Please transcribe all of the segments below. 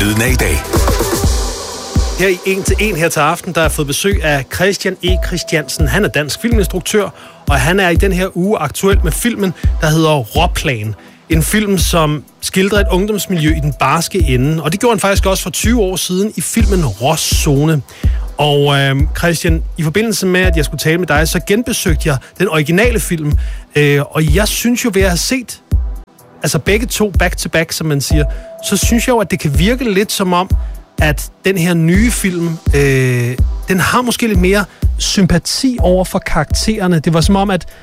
Lyden af i dag. Her i 1 til 1 her til aften, der har fået besøg af Christian E. Christiansen. Han er dansk filminstruktør, og han er i den her uge aktuel med filmen, der hedder Råplan. En film, som skildrer et ungdomsmiljø i den barske ende. Og det gjorde han faktisk også for 20 år siden i filmen Råzone. Og Christian, i forbindelse med, at jeg skulle tale med dig, så genbesøgte jeg den originale film. Og jeg synes jo, ved at have set altså begge to back-to-back, som man siger, så synes jeg jo, at det kan virke lidt som om, at den her nye film, den har måske lidt mere sympati over for karaktererne. Det var som om, at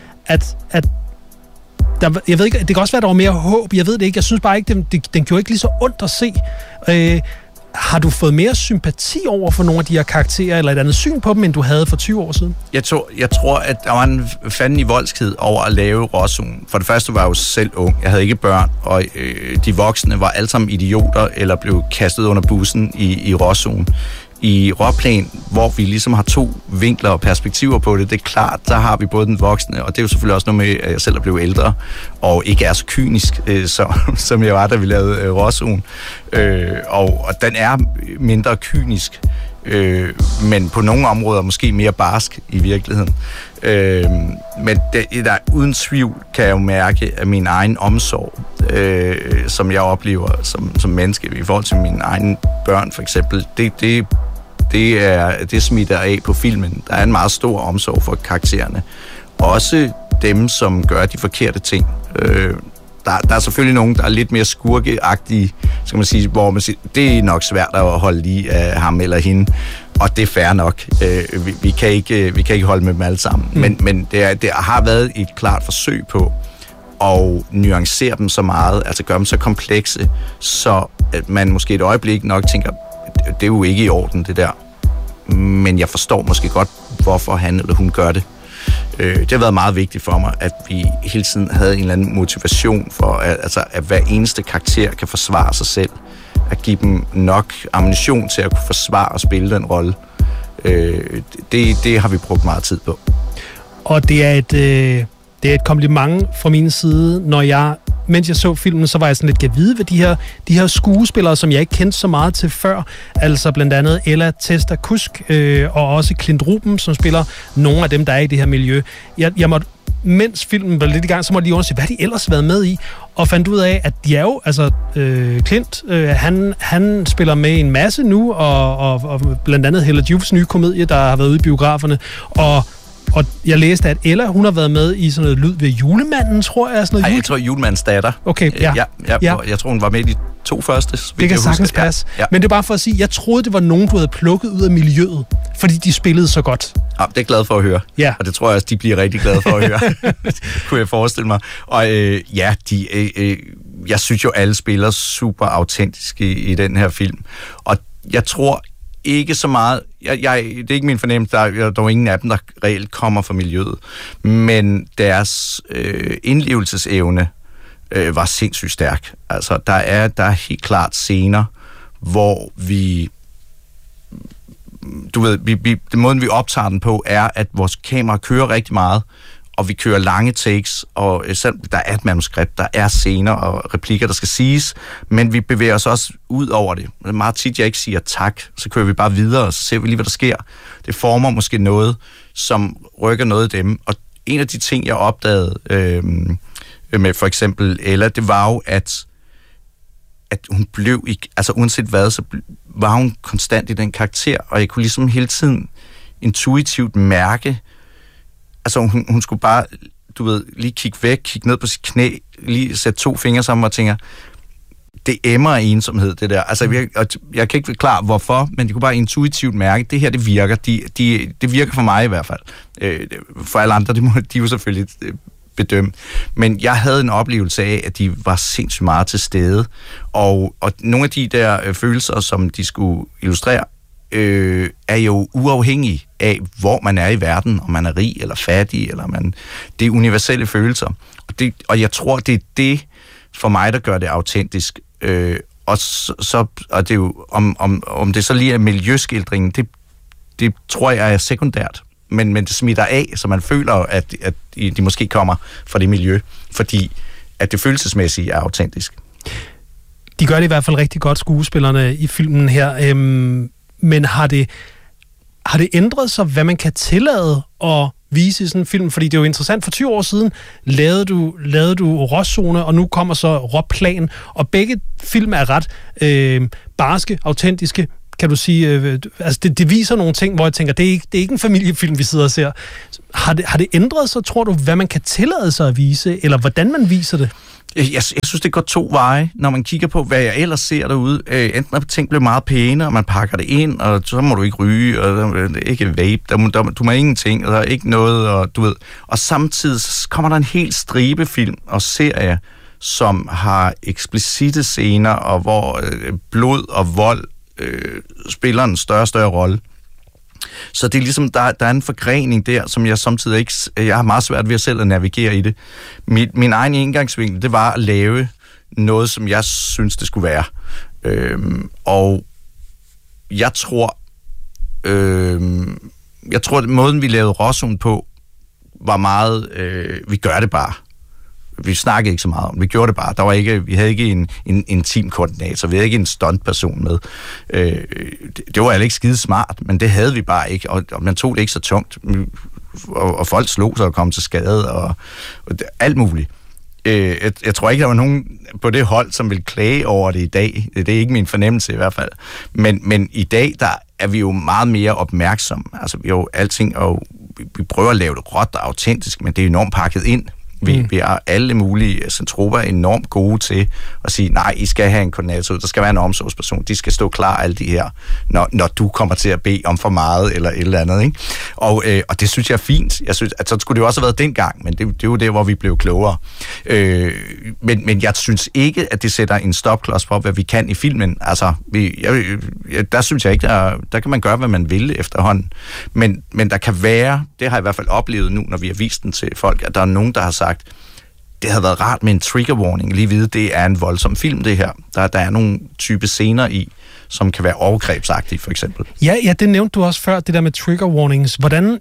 der, jeg ved ikke, det kan også være, der var mere håb. Jeg ved det ikke. Jeg synes bare ikke, den gjorde ikke lige så ondt at se. Har du fået mere sympati over for nogle af de her karakterer, eller et andet syn på dem, end du havde for 20 år siden? Jeg tror, at der var en fanden i voldsked over at lave Råzone. For det første var jeg jo selv ung. Jeg havde ikke børn, og de voksne var alle sammen idioter, eller blev kastet under bussen i Råzone. I Råplan, hvor vi ligesom har to vinkler og perspektiver på det, det er klart, der har vi både den voksne, og det er jo selvfølgelig også noget med, at jeg selv er blevet ældre, og ikke er så kynisk, som jeg var, da vi lavede Råzone. Og den er mindre kynisk, men på nogle områder måske mere barsk i virkeligheden. Men der, uden tvivl kan jeg jo mærke, at min egen omsorg, som jeg oplever som menneske i forhold til mine egne børn for eksempel, det smitter af på filmen. Der er en meget stor omsorg for karaktererne. Også dem, som gør de forkerte ting. Der er selvfølgelig nogen, der er lidt mere skurkeagtige, skal man sige, hvor man siger, det er nok svært at holde lige af ham eller hende, og det er fair nok. Vi kan ikke holde med dem alle sammen. Men det har været et klart forsøg på at nuancere dem så meget, altså gøre dem så komplekse, så at man måske et øjeblik nok tænker, det er jo ikke i orden, det der. Men jeg forstår måske godt, hvorfor han eller hun gør det. Det har været meget vigtigt for mig, at vi hele tiden havde en eller anden motivation for, at hver eneste karakter kan forsvare sig selv. At give dem nok ammunition til at kunne forsvare og spille den rolle. Det har vi brugt meget tid på. Og det er et kompliment fra min side, når jeg, mens jeg så filmen, så var jeg sådan lidt gavide ved de her skuespillere, som jeg ikke kendte så meget til før. Altså blandt andet Ella Testa Kusk og også Clint Ruben, som spiller nogle af dem, der er i det her miljø. Jeg måtte, mens filmen var lidt i gang, så måtte jeg lige undersøge, hvad de ellers har været med i, og fandt ud af, at de er jo, altså Clint, han spiller med en masse nu, og blandt andet Hella Jufs nye komedie, der har været ude i biograferne, og jeg læste, at Ella, hun har været med i sådan noget lyd ved Julemanden, tror jeg. Sådan noget jeg tror Julemandens datter. Okay, ja. Jeg tror, hun var med i de 2 første. Det kan sagtens passe. Ja. Men det er bare for at sige, jeg troede, det var nogen, du havde plukket ud af miljøet, fordi de spillede så godt. Ja, det er jeg glad for at høre. Ja. Og det tror jeg også, de bliver rigtig glade for at høre. Kunne jeg forestille mig. Og jeg synes jo, alle spiller super autentisk i den her film. Og jeg tror ikke så meget. Det er ikke min fornemmelse, der er dog ingen af dem, der reelt kommer fra miljøet. Men deres indlevelsesevne var sindssygt stærk. Altså, der er helt klart scener, hvor vi... Du ved, den måde, vi optager den på, er, at vores kamera kører rigtig meget, og vi kører lange takes, og der er et manuskript, der er scener og replikker, der skal siges, men vi bevæger os også ud over det. Det er meget tit, jeg ikke siger tak, så kører vi bare videre, og så ser vi lige, hvad der sker. Det former måske noget, som rykker noget af dem. Og en af de ting, jeg opdagede med for eksempel Ella, det var jo, at hun blev ikke, altså uanset hvad, så var hun konstant i den karakter, og jeg kunne ligesom hele tiden intuitivt mærke, altså hun skulle bare, du ved, lige kigge væk, kigge ned på sit knæ, lige sætte 2 fingre sammen og tænke, det emmer af ensomhed, det der. Altså, jeg kan ikke forklare hvorfor, men de kunne bare intuitivt mærke, det her, det virker. Det virker for mig i hvert fald. For alle andre, det må de jo selvfølgelig bedømme. Men jeg havde en oplevelse af, at de var sindssygt meget til stede. Og nogle af de der følelser, som de skulle illustrere, er jo uafhængig af, hvor man er i verden, om man er rig eller fattig, eller det er universelle følelser. Og jeg tror, det er det for mig, der gør det autentisk. Og det er jo, om det så lige er miljøskildringen, det tror jeg er sekundært. Men det smitter af, så man føler, at de måske kommer fra det miljø, fordi at det følelsesmæssige er autentisk. De gør det i hvert fald rigtig godt, skuespillerne i filmen her. Men har det ændret sig, hvad man kan tillade at vise i sådan en film? Fordi det er jo interessant, for 20 år siden lavede du Råzone, og nu kommer så Råplan, og begge film er ret barske, autentiske, kan du sige. Altså det viser nogle ting, hvor jeg tænker, det er ikke en familiefilm, vi sidder og ser. Har det ændret sig, tror du, hvad man kan tillade sig at vise, eller hvordan man viser det? Jeg synes, det går 2 veje, når man kigger på, hvad jeg ellers ser derude. Enten at ting bliver meget pæne, og man pakker det ind, og så må du ikke ryge, og ikke vape, du må ingenting, og der er ikke noget, og du ved. Og samtidig kommer der en hel stribe film og serier, som har eksplicite scener, og hvor blod og vold spiller en større og større rolle. Så det er ligesom, der er en forgrening der, som jeg samtidig ikke... Jeg har meget svært ved at selv at navigere i det. Min egen indgangsvinkel, det var at lave noget, som jeg synes, det skulle være. Og jeg tror, at måden, vi lavede Råzone på, var meget... vi gør det bare. Vi snakkede ikke så meget om. Vi gjorde det bare. Vi havde ikke en teamkoordinator. Vi havde ikke en stuntperson med. Det var altså ikke skide smart, men det havde vi bare ikke. Og man tog det ikke så tungt. Og folk slog sig og kom til skade. Og alt muligt. Jeg tror ikke, der var nogen på det hold, som vil klage over det i dag. Det er ikke min fornemmelse i hvert fald. Men i dag, der er vi jo meget mere opmærksomme. Altså, vi jo alting, og vi prøver at lave det råt og autentisk, men det er enormt pakket ind. Vi er alle mulige centroper enormt gode til at sige, nej, I skal have en koordinator, der skal være en omsorgsperson, de skal stå klar, alle de her, når du kommer til at bede om for meget, eller et eller andet, ikke? Og det synes jeg er fint. Jeg synes, at så skulle det jo også have været dengang, men det er jo der, hvor vi blev klogere. Men jeg synes ikke, at det sætter en stopklods for, hvad vi kan i filmen. Altså, der synes jeg ikke, der kan man gøre, hvad man vil efterhånden. Men der kan være, det har jeg i hvert fald oplevet nu, når vi har vist den til folk, at der er nogen, der har sagt, det havde været rart med en trigger warning, lige vide, det er en voldsom film, det her. Der er nogle type scener i, som kan være overgrebsagtige, for eksempel. Ja, det nævnte du også før, det der med trigger warnings. Hvordan,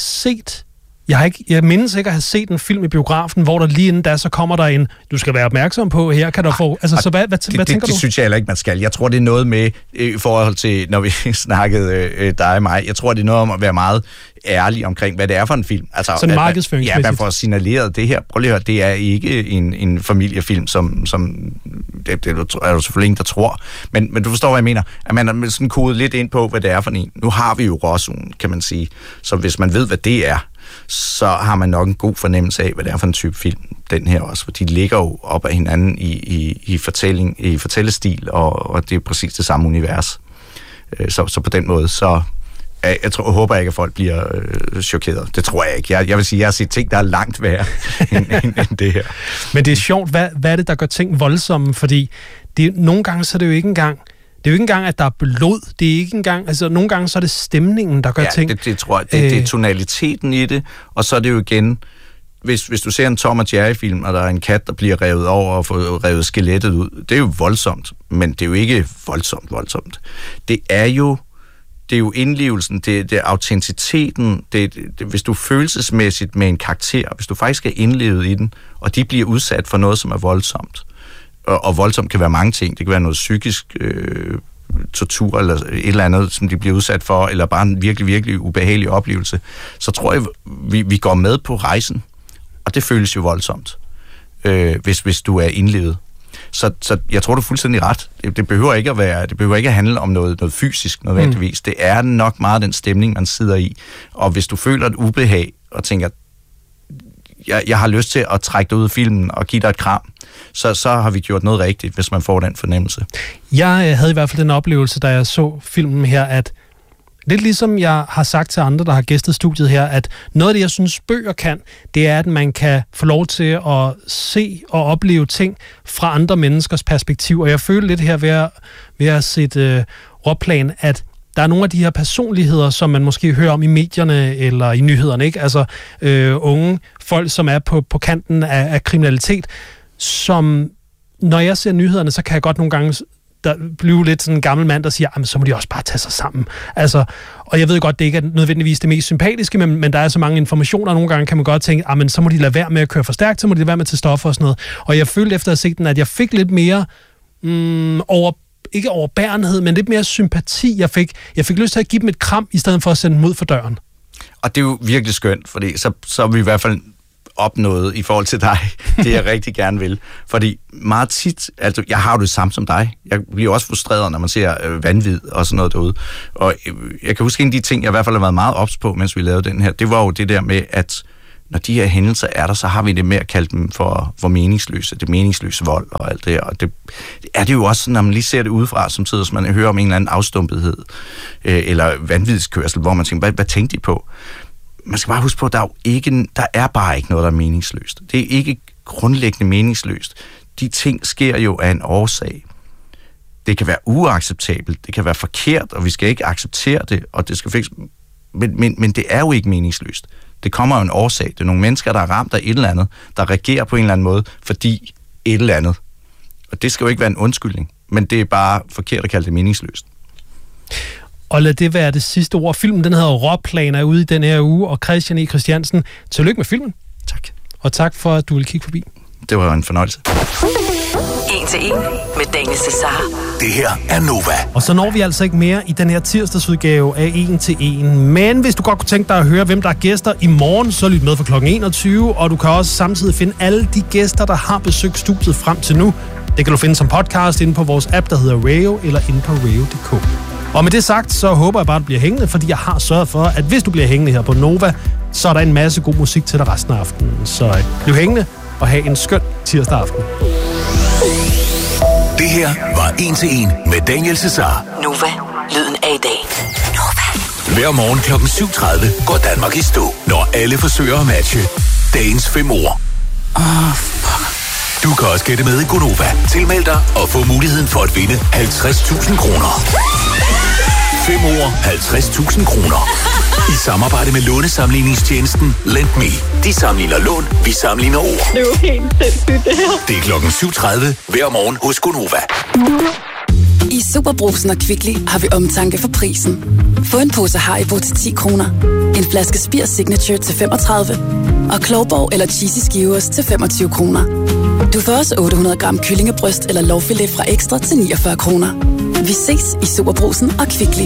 jeg mindes ikke at have set en film i biografen, hvor der lige inden da, så kommer der en, du skal være opmærksom på, her kan du få... Altså, så hvad tænker du? Det synes jeg heller ikke, man skal. Jeg tror, det er noget med, i forhold til, når vi snakkede dig og mig, jeg tror, det er noget om at være meget ærlig omkring, hvad det er for en film. Altså, sådan markedsføringsmæssigt. Ja, man får signaleret det her. Prøv lige at høre, det er ikke en familiefilm, som det er jo selvfølgelig ingen, der tror. Men du forstår, hvad jeg mener. At man er sådan kodet lidt ind på, hvad det er for en. Nu har vi jo Råzone, kan man sige. Så hvis man ved, hvad det er, så har man nok en god fornemmelse af, hvad det er for en type film, den her også. For de ligger jo op ad hinanden i fortællestil, og det er præcis det samme univers. Så på den måde, så... Jeg håber ikke, at folk bliver chokeret. Det tror jeg ikke. Jeg vil sige, at jeg har set ting, der er langt værre end det her. Men det er sjovt. Hvad er det, der gør ting voldsomme? Fordi nogle gange så er det jo ikke engang... Det er jo ikke engang, at der er blod. Det er ikke engang... Altså, nogle gange så er det stemningen, der gør ting. Det tror jeg. Det er tonaliteten i det. Og så er det jo igen... Hvis du ser en Tom og Jerry-film, og der er en kat, der bliver revet over og får revet skelettet ud, det er jo voldsomt. Men det er jo ikke voldsomt. Det er jo indlevelsen, det er autenticiteten, hvis du følelsesmæssigt med en karakter, hvis du faktisk er indlevet i den, og de bliver udsat for noget, som er voldsomt. Og voldsomt kan være mange ting. Det kan være noget psykisk tortur, eller et eller andet, som de bliver udsat for, eller bare en virkelig, virkelig ubehagelig oplevelse. Så tror jeg, vi går med på rejsen, og det føles jo voldsomt, hvis du er indlevet. Så jeg tror, du er fuldstændig ret. Det behøver ikke at handle om noget fysisk nødvendigvis. Det er nok meget den stemning, man sidder i. Og hvis du føler et ubehag og tænker, jeg har lyst til at trække dig ud af filmen og give dig et kram, så har vi gjort noget rigtigt, hvis man får den fornemmelse. Jeg havde i hvert fald den oplevelse, da jeg så filmen her, at lidt ligesom jeg har sagt til andre, der har gæstet studiet her, at noget af det, jeg synes, bøger kan, det er, at man kan få lov til at se og opleve ting fra andre menneskers perspektiv. Og jeg føler lidt her ved at have set Råplan, at der er nogle af de her personligheder, som man måske hører om i medierne eller i nyhederne, ikke? Altså unge folk, som er på kanten af kriminalitet, som når jeg ser nyhederne, så kan jeg godt nogle gange der bliver lidt sådan en gammel mand, der siger, jamen, så må de også bare tage sig sammen. Altså, og jeg ved godt, det ikke er nødvendigvis det mest sympatiske, men der er så mange informationer, og nogle gange kan man godt tænke, jamen, så må de lade være med at køre for stærkt, så må de lade være med at tage stoffer og sådan noget. Og jeg følte efter at have set den, at jeg fik lidt mere ikke overbærenhed, men lidt mere sympati. Jeg fik lyst til at give dem et kram, i stedet for at sende dem ud for døren. Og det er jo virkelig skønt, fordi så er vi i hvert fald opnået i forhold til dig, det jeg rigtig gerne vil. Fordi meget tit, altså jeg har jo det samme som dig. Jeg bliver også frustreret, når man ser vanvid og sådan noget derude. Og jeg kan huske en af de ting, jeg i hvert fald har været meget ops på, mens vi lavede den her, det var jo det der med, at når de her hændelser er der, så har vi det med at kalde dem for meningsløse. Det meningsløse vold og alt det. Og det er det jo også, når man lige ser det udefra, samtidig som man hører om en eller anden afstumpethed eller vanvidskørsel, hvor man tænker, hvad tænkte de på? Man skal bare huske på, at der er bare ikke noget, der er meningsløst. Det er ikke grundlæggende meningsløst. De ting sker jo af en årsag. Det kan være uacceptabelt, det kan være forkert, og vi skal ikke acceptere det, og det skal fikse. Men det er jo ikke meningsløst. Det kommer jo en årsag. Det er nogle mennesker, der er ramt af et eller andet, der reagerer på en eller anden måde, fordi et eller andet. Og det skal jo ikke være en undskyldning, men det er bare forkert at kalde det meningsløst. Og lad det være det sidste ord. Filmen, den hedder Råplan, er ude i den her uge, og Christian E. Christiansen, tillykke med filmen. Tak. Og tak for, at du ville kigge forbi. Det var en fornøjelse. 1 til 1 med Daniel Cesar. Det her er Nova. Og så når vi altså ikke mere i den her tirsdagsudgave af 1 til 1. Men hvis du godt kunne tænke dig at høre, hvem der er gæster i morgen, så lyt med fra kl. 21. Og du kan også samtidig finde alle de gæster, der har besøgt studiet frem til nu. Det kan du finde som podcast inde på vores app, der hedder Radio, eller inde på radio.dk. Og med det sagt, så håber jeg bare, at du bliver hængende, fordi jeg har sørget for, at hvis du bliver hængende her på Nova, så er der en masse god musik til dig resten af aftenen. Så bliv hængende og have en skøn tirsdag aften. Det her var 1 til 1 med Daniel Cesar. Nova, lyden af i dag. Nova. Hver morgen kl. 7:30 går Danmark i stå, når alle forsøger at matche dagens 5 ord. Du kan også gætte med i Gonova. Tilmeld dig og få muligheden for at vinde 50.000 kroner. 5 ord, 50.000 kroner. I samarbejde med lånesamligningstjenesten LendMe. De sammenligner lån, vi sammenligner ord. Det er jo helt sindssygt, det her. Det er kl. 7:30 hver morgen hos Gonova. I Superbrugsen og Kvickly har vi omtanke for prisen. Få en pose Haribo til 10 kroner. En flaske Spir Signature til 35. Og Klovborg eller Cheesy Skivers til 25 kroner. Du får også 800 gram kyllingebryst eller lårfilet fra Ekstra til 49 kroner. Vi ses i Superbrugsen og Kvickly.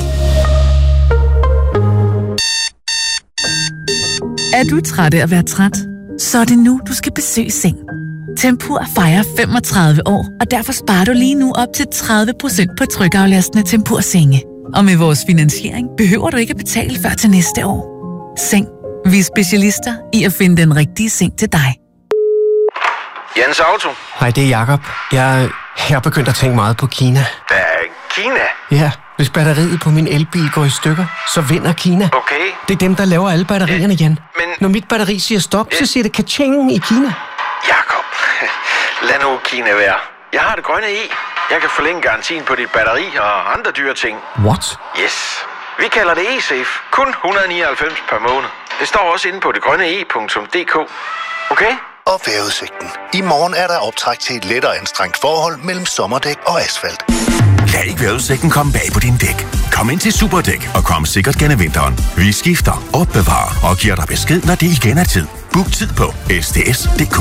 Er du træt af at være træt? Så er det nu, du skal besøge Seng. Tempur fejrer 35 år, og derfor sparer du lige nu op til 30% på trykaflastende Tempur-senge. Og med vores finansiering behøver du ikke at betale før til næste år. Seng. Vi er specialister i at finde den rigtige seng til dig. Jens Auto. Hej, det er Jakob. Jeg er begyndt at tænke meget på Kina. Hvad er Kina? Ja, hvis batteriet på min elbil går i stykker, så vinder Kina. Okay. Det er dem, der laver alle batterierne, Jan. Men når mit batteri siger stop, så siger det ka-ching i Kina. Jakob, lad nu Kina være. Jeg har det grønne i. Jeg kan forlænge garantien på dit batteri og andre dyre ting. What? Yes. Vi kalder det eSafe. Kun 199 per måned. Det står også inde på detgrønnee.dk. Okay? Og vejrudsigten. I morgen er der optræk til et lettere anstrengt forhold mellem sommerdæk og asfalt. Lad ikke vejrudsigten komme bag på din dæk. Kom ind til Superdæk og kom sikkert gennem vinteren. Vi skifter, opbevarer og giver dig besked, når det igen er tid. Book tid på sts.dk.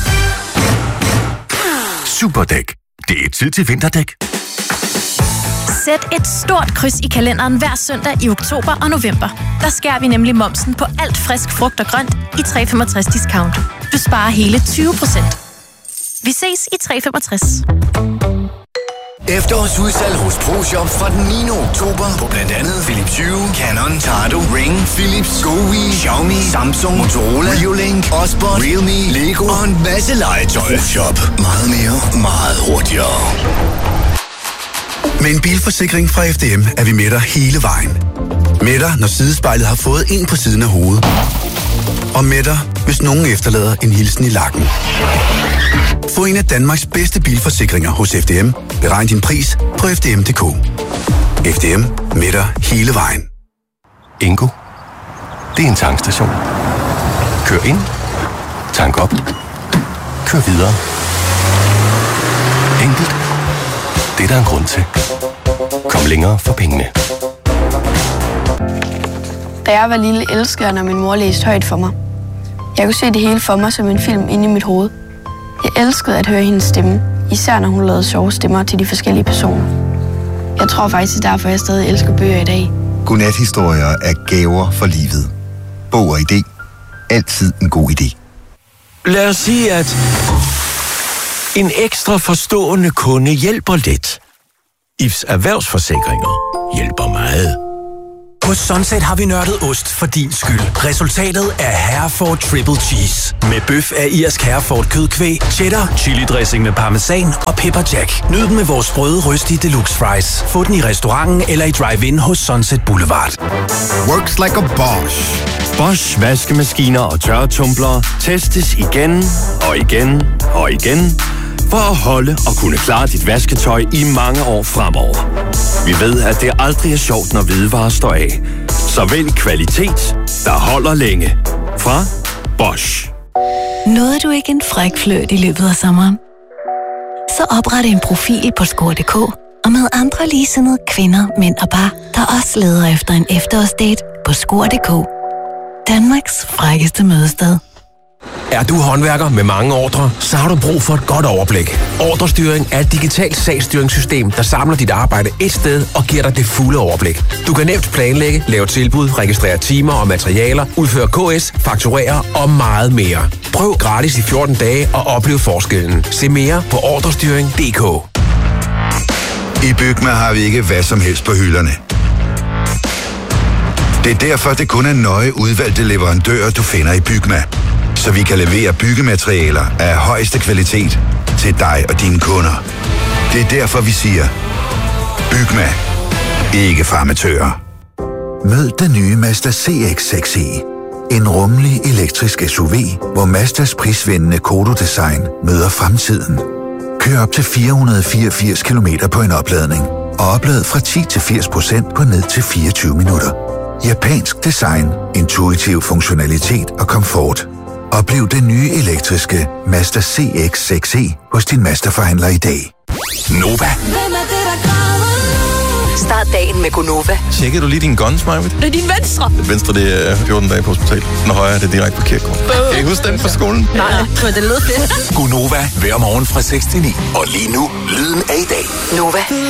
Superdæk. Det er tid til vinterdæk. Sæt et stort kryds i kalenderen hver søndag i oktober og november. Der skærer vi nemlig momsen på alt frisk frugt og grønt i 365 discount. Du sparer hele 20%. Vi ses i 365. Efterårsudsalg hos ProShop fra den 9. oktober på blandt andet Philips Hue, Canon, Tado, Ring, Philips, GoWi, Xiaomi, Samsung, Motorola, Reolink, Osborne, Realme, Lego og en masse legetøj. ProShop. Meget mere, meget hurtigere. Med en bilforsikring fra FDM er vi med dig hele vejen. Med dig, når sidespejlet har fået en på siden af hovedet. Og med dig, hvis nogen efterlader en hilsen i lakken. Få en af Danmarks bedste bilforsikringer hos FDM. Beregn din pris på FDM.dk. FDM med dig hele vejen. Ingo. Det er en tankstation. Kør ind. Tank op. Kør videre. Enkelt. Det er der en grund til. Kom længere for pengene. Da jeg var lille, elskede jeg, når min mor læste højt for mig. Jeg kunne se det hele for mig som en film inde i mit hoved. Jeg elskede at høre hendes stemme. Især når hun lavede sjove stemmer til de forskellige personer. Jeg tror faktisk, det er derfor, jeg stadig elsker bøger i dag. Godnathistorier er gaver for livet. Bog og idé. Altid en god idé. Lad os sige, at en ekstra forstående kunde hjælper lidt. Ifs Erhvervsforsikringer hjælper meget. På Sunset har vi nørdet ost for din skyld. Resultatet er Hereford Triple Cheese. Med bøf af irsk Hereford kødkvæg, cheddar, chili dressing med parmesan og pepper jack. Nyd den med vores sprøde røstige deluxe fries. Få den i restauranten eller i drive-in hos Sunset Boulevard. Works like a Bosch. Bosch vaskemaskiner og tørretumblere testes igen og igen og igen for at holde og kunne klare dit vasketøj i mange år fremover. Vi ved, at det aldrig er sjovt, når hvidevarer står af. Så vælg kvalitet, der holder længe. Fra Bosch. Nåede du ikke en fræk fløjt i løbet af sommeren? Så opret en profil på score.dk og med andre ligesindede kvinder, mænd og par, der også leder efter en efterårsdate på score.dk. Danmarks frækkeste mødested. Er du håndværker med mange ordrer, så har du brug for et godt overblik. Ordrestyring er et digitalt sagsstyringssystem, der samler dit arbejde et sted og giver dig det fulde overblik. Du kan nemt planlægge, lave tilbud, registrere timer og materialer, udføre KS, fakturere og meget mere. Prøv gratis i 14 dage og oplev forskellen. Se mere på ordrestyring.dk. I Bygma har vi ikke hvad som helst på hylderne. Det er derfor, det kun er nøje udvalgte leverandører, du finder i Bygma. Så vi kan levere byggematerialer af højeste kvalitet til dig og dine kunder. Det er derfor, vi siger, Bygma. Ikke farmatører. Mød den nye Mazda CX-6e. En rummelig elektrisk SUV, hvor Mazdas prisvindende Kodo-design møder fremtiden. Kør op til 484 km på en opladning, og oplad fra 10-80% på ned til 24 minutter. Japansk design, intuitiv funktionalitet og komfort. Oplev den nye elektriske Mazda CX-6e hos din Mazda-forhandler i dag. Nova. Start dagen med Gonova. Tjekkede du lige din guns, Majved? Det er din venstre. Venstre, det er 14 dage på hospital. Den højre, det er direkte på kirkegården. Kan I huske den fra skolen? Nej, men det lød fedt. Gonova hver morgen fra 6 til 9. Og lige nu, lyden af i dag. Nova.